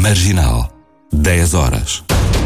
Marginal, 10 horas.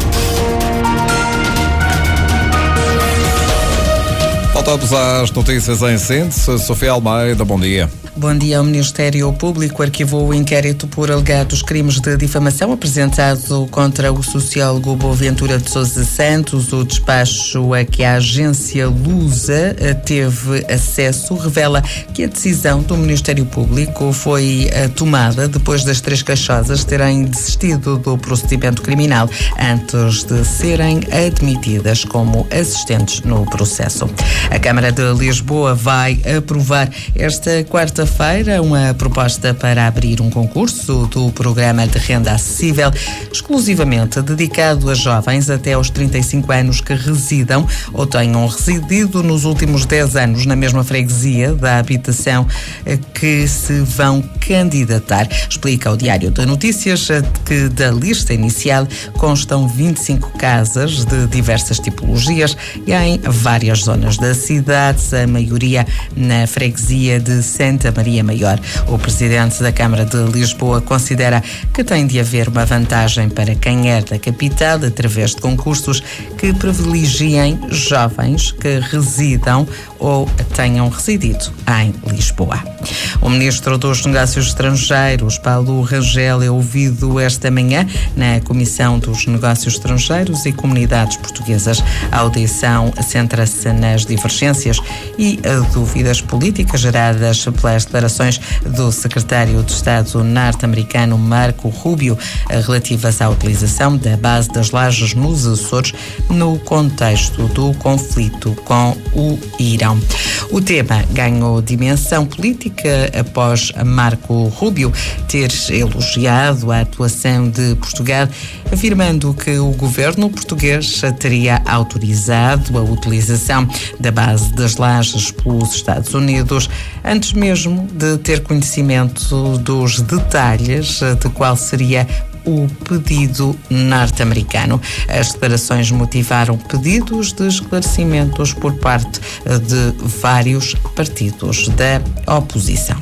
Voltamos às notícias em síntese. Sofia Almeida, bom dia. Bom dia. O Ministério Público arquivou o inquérito por alegados crimes de difamação apresentado contra o sociólogo Boaventura de Sousa Santos. O despacho a que a agência Lusa teve acesso revela que a decisão do Ministério Público foi tomada depois das 3 queixosas terem desistido do procedimento criminal antes de serem admitidas como assistentes no processo. A Câmara de Lisboa vai aprovar esta quarta-feira uma proposta para abrir um concurso do Programa de Renda Acessível exclusivamente dedicado a jovens até aos 35 anos que residam ou tenham residido nos últimos 10 anos na mesma freguesia da habitação que se vão candidatar. Explica ao Diário de Notícias que da lista inicial constam 25 casas de diversas tipologias e em várias zonas da cidade, a maioria na freguesia de Santa Maria Maior. O presidente da Câmara de Lisboa considera que tem de haver uma vantagem para quem é da capital através de concursos que privilegiem jovens que residam ou tenham residido em Lisboa. O ministro dos Negócios Estrangeiros, Paulo Rangel, é ouvido esta manhã na Comissão dos Negócios Estrangeiros e Comunidades Portuguesas. A audição centra-se nas divergências e dúvidas políticas geradas pelas declarações do secretário de Estado norte-americano Marco Rubio relativas à utilização da base das Lajes nos Açores no contexto do conflito com o Irão. O tema ganhou dimensão política após Marco Rubio ter elogiado a atuação de Portugal, afirmando que o governo português teria autorizado a utilização da base das Lajes pelos Estados Unidos antes mesmo de ter conhecimento dos detalhes de qual seria o pedido norte-americano. As declarações motivaram pedidos de esclarecimentos por parte de vários partidos da oposição.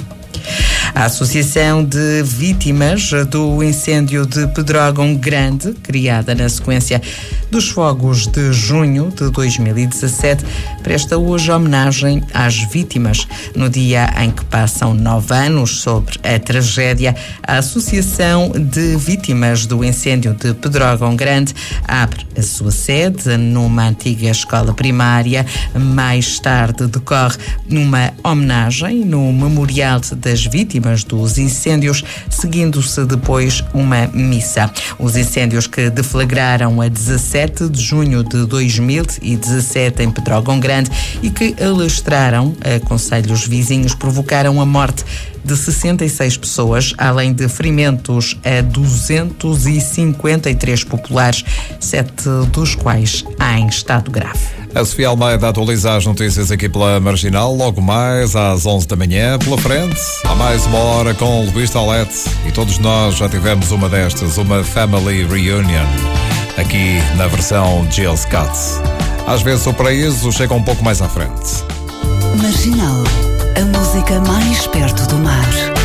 A Associação de Vítimas do Incêndio de Pedrógão Grande, criada na sequência dos fogos de junho de 2017, presta hoje homenagem às vítimas. No dia em que passam 9 anos sobre a tragédia, a Associação de Vítimas do Incêndio de Pedrógão Grande abre a sua sede numa antiga escola primária. Mais tarde decorre uma homenagem no Memorial das Vítimas dos Incêndios, seguindo-se depois uma missa. Os incêndios que deflagraram a 17 de junho de 2017 em Pedrógão Grande e que alastraram a concelhos vizinhos provocaram a morte de 66 pessoas, além de ferimentos a 253 populares, 7 dos quais em estado grave. A Sofia Almeida atualiza as notícias aqui pela Marginal, logo mais às 11 da manhã. Pela frente, há mais uma hora com o Luís Talete e todos nós já tivemos uma destas, uma Family Reunion, aqui na versão Jill Scott. Às vezes o paraíso chega um pouco mais à frente. Marginal, a música mais perto do mar.